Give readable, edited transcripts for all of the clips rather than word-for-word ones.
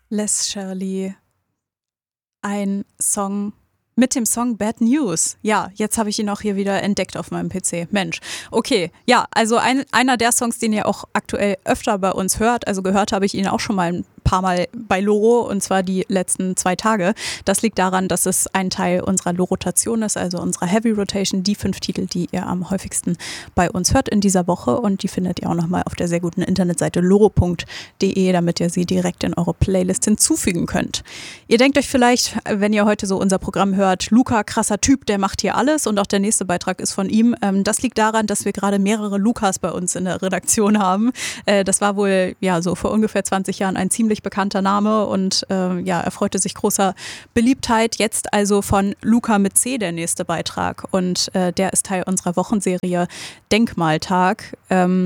Les Shirley, ein Song mit dem Song Bad News. Ja, jetzt habe ich ihn auch hier wieder entdeckt auf meinem PC. Mensch, okay. Ja, also einer der Songs, den ihr auch aktuell öfter bei uns hört, also gehört habe ich ihn auch schon mal ein paar Mal bei Loro, und zwar die letzten 2 Tage. Das liegt daran, dass es ein Teil unserer Loro-Rotation ist, also unserer Heavy Rotation, die 5 Titel, die ihr am häufigsten bei uns hört in dieser Woche, und die findet ihr auch nochmal auf der sehr guten Internetseite loro.de, damit ihr sie direkt in eure Playlist hinzufügen könnt. Ihr denkt euch vielleicht, wenn ihr heute so unser Programm hört, Luca, krasser Typ, der macht hier alles, und auch der nächste Beitrag ist von ihm. Das liegt daran, dass wir gerade mehrere Lukas bei uns in der Redaktion haben. Das war wohl ja so vor ungefähr 20 Jahren ein ziemlich bekannter Name und erfreute sich großer Beliebtheit. Jetzt also von Luca mit C der nächste Beitrag, und der ist Teil unserer Wochenserie Denkmaltag.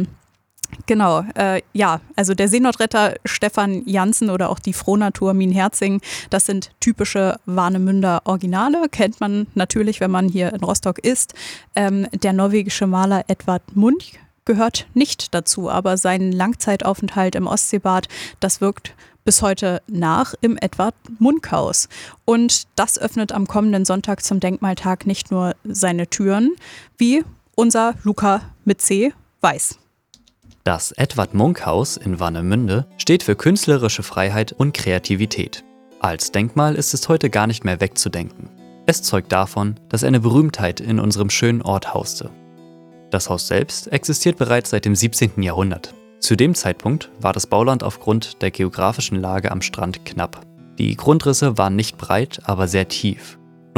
Genau, also der Seenotretter Stefan Janssen oder auch die Frohnatur Mien Herzing, das sind typische Warnemünder Originale, kennt man natürlich, wenn man hier in Rostock ist. Der norwegische Maler Edvard Munch gehört nicht dazu, aber sein Langzeitaufenthalt im Ostseebad, das wirkt bis heute nach im Edvard Munch-Haus. Und das öffnet am kommenden Sonntag zum Denkmaltag nicht nur seine Türen, wie unser Luca mit C weiß. Das Edvard Munch-Haus in Warnemünde steht für künstlerische Freiheit und Kreativität. Als Denkmal ist es heute gar nicht mehr wegzudenken. Es zeugt davon, dass eine Berühmtheit in unserem schönen Ort hauste. Das Haus selbst existiert bereits seit dem 17. Jahrhundert. Zu dem Zeitpunkt war das Bauland aufgrund der geografischen Lage am Strand knapp. Die Grundrisse waren nicht breit, aber sehr tief.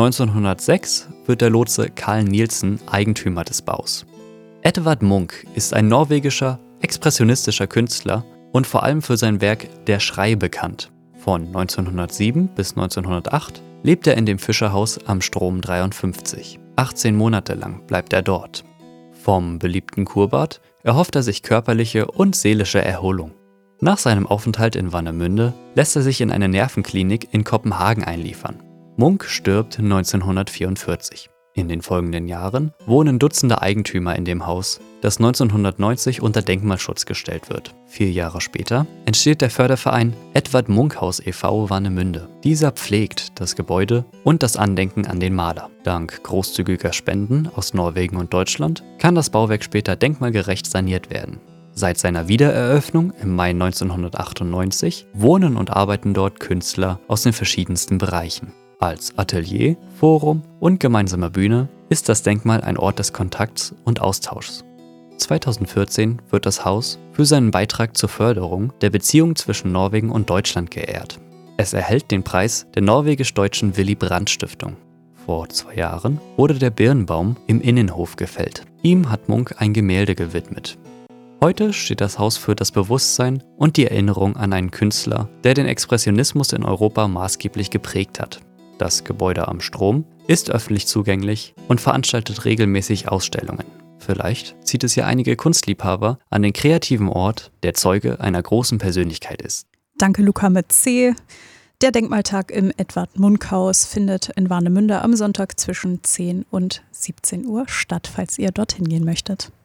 1906 wird der Lotse Carl Nielsen Eigentümer des Baus. Edvard Munch ist ein norwegischer, expressionistischer Künstler und vor allem für sein Werk Der Schrei bekannt. Von 1907 bis 1908 lebt er in dem Fischerhaus am Strom 53. 18 Monate lang bleibt er dort. Vom beliebten Kurbad erhofft er sich körperliche und seelische Erholung. Nach seinem Aufenthalt in Warnemünde lässt er sich in eine Nervenklinik in Kopenhagen einliefern. Munch stirbt 1944. In den folgenden Jahren wohnen Dutzende Eigentümer in dem Haus, das 1990 unter Denkmalschutz gestellt wird. 4 Jahre später entsteht der Förderverein Edvard Munch-Haus e.V. Warnemünde. Dieser pflegt das Gebäude und das Andenken an den Maler. Dank großzügiger Spenden aus Norwegen und Deutschland kann das Bauwerk später denkmalgerecht saniert werden. Seit seiner Wiedereröffnung im Mai 1998 wohnen und arbeiten dort Künstler aus den verschiedensten Bereichen. Als Atelier, Forum und gemeinsame Bühne ist das Denkmal ein Ort des Kontakts und Austauschs. 2014 wird das Haus für seinen Beitrag zur Förderung der Beziehungen zwischen Norwegen und Deutschland geehrt. Es erhält den Preis der norwegisch-deutschen Willy Brandt Stiftung. Vor 2 Jahren wurde der Birnbaum im Innenhof gefällt. Ihm hat Munch ein Gemälde gewidmet. Heute steht das Haus für das Bewusstsein und die Erinnerung an einen Künstler, der den Expressionismus in Europa maßgeblich geprägt hat. Das Gebäude am Strom ist öffentlich zugänglich und veranstaltet regelmäßig Ausstellungen. Vielleicht zieht es ja einige Kunstliebhaber an den kreativen Ort, der Zeuge einer großen Persönlichkeit ist. Danke, Luca mit C. Der Denkmaltag im Edvard Munch-Haus findet in Warnemünde am Sonntag zwischen 10 und 17 Uhr statt, falls ihr dorthin gehen möchtet.